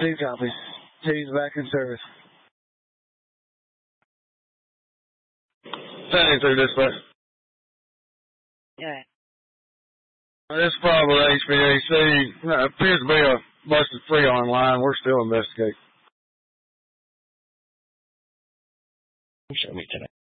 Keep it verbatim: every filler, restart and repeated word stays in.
T copy. T's back in service. Sending through this way. Yeah. It's probably H V A C. No, it appears to be a busted Freon line. We're still investigating. Show me today.